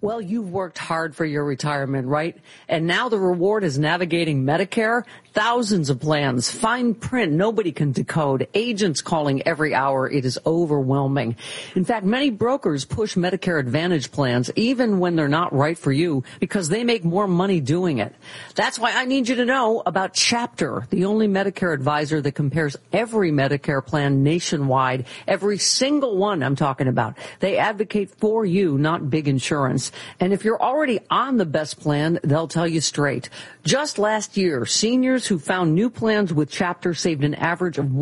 Well, you've worked hard for your retirement, right? And now the reward is navigating Medicare. Thousands of plans, fine print, nobody can decode, agents calling every hour. It is overwhelming. In fact, many brokers push Medicare Advantage plans even when they're not right for you because they make more money doing it. That's why I need you to know about Chapter, the only Medicare advisor that compares every Medicare plan nationwide, every single one I'm talking about. They advocate for you, not big insurance. And if you're already on the best plan, they'll tell you straight. Just last year, seniors who found new plans with Chapter saved an average of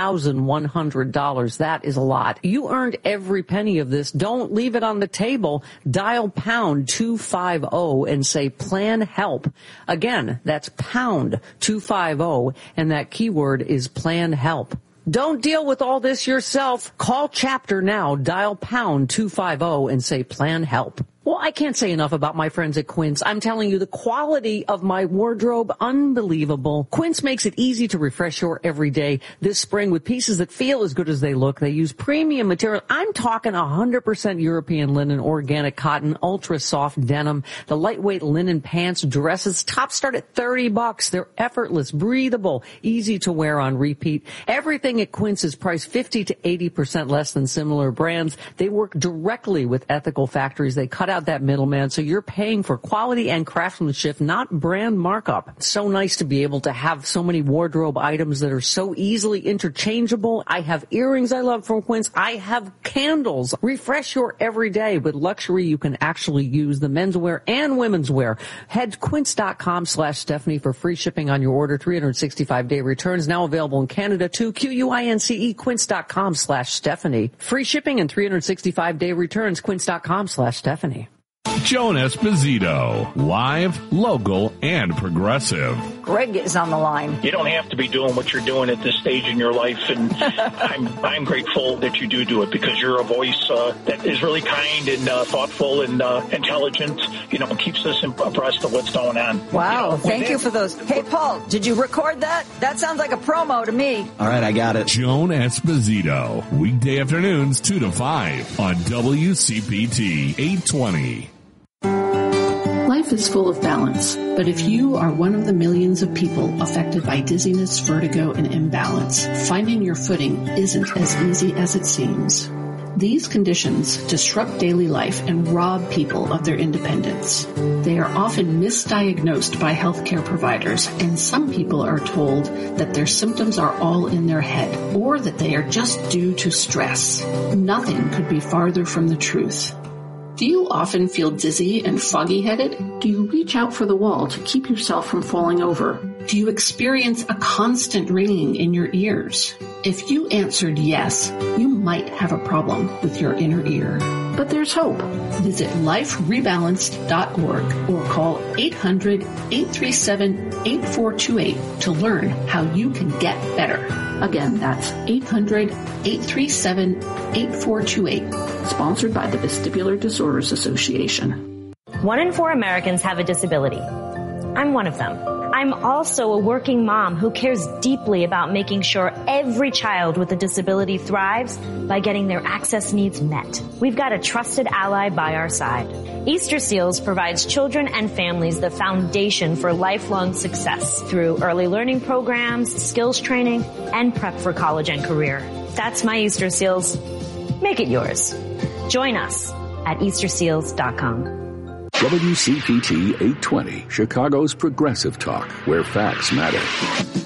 $1,100. That is a lot. You earned every penny of this. Don't leave it on the table. Dial pound 250 and say plan help. Again, that's pound 250 and that keyword is plan help. Don't deal with all this yourself. Call Chapter now. Dial pound 250 and say plan help. Well, I can't say enough about my friends at Quince. I'm telling you, the quality of my wardrobe, unbelievable. Quince makes it easy to refresh your every day this spring with pieces that feel as good as they look. They use premium material. I'm talking 100% European linen, organic cotton, ultra soft denim, the lightweight linen pants, dresses, tops start at $30. They're effortless, breathable, easy to wear on repeat. Everything at Quince is priced 50 to 80% less than similar brands. They work directly with ethical factories. They cut out that middleman, so you're paying for quality and craftsmanship, not brand markup. It's so nice to be able to have so many wardrobe items that are so easily interchangeable. I have earrings I love from Quince. I have candles. Refresh your everyday with luxury you can actually use, the menswear and women's wear. Head to quince.com/Stephanie for free shipping on your order. 365-day returns now available in Canada too. QUINCE, quince.com/Stephanie. Free shipping and 365-day returns. Quince.com/Stephanie. Joan Esposito, live, local, and progressive. Greg is on the line. You don't have to be doing what you're doing at this stage in your life, and I'm grateful that you do it because you're a voice that is really kind and thoughtful and intelligent, and keeps us abreast of what's going on. Wow, thank you for those. Hey, Paul, did you record that? That sounds like a promo to me. All right, I got it. Joan Esposito, weekday afternoons 2 to 5 on WCPT 820. Life is full of balance, but if you are one of the millions of people affected by dizziness, vertigo, and imbalance, finding your footing isn't as easy as it seems. These conditions disrupt daily life and rob people of their independence. They are often misdiagnosed by healthcare providers, and some people are told that their symptoms are all in their head or that they are just due to stress. Nothing could be farther from the truth. Do you often feel dizzy and foggy-headed? Do you reach out for the wall to keep yourself from falling over? Do you experience a constant ringing in your ears? If you answered yes, you might have a problem with your inner ear. But there's hope. Visit liferebalanced.org or call 800-837-8428 to learn how you can get better. Again, that's 800-837-8428. Sponsored by the Vestibular Disorders Association. 1 in 4 Americans have a disability. I'm one of them. I'm also a working mom who cares deeply about making sure every child with a disability thrives by getting their access needs met. We've got a trusted ally by our side. Easter Seals provides children and families the foundation for lifelong success through early learning programs, skills training, and prep for college and career. That's my Easter Seals. Make it yours. Join us at EasterSeals.com. WCPT 820, Chicago's progressive talk, where facts matter.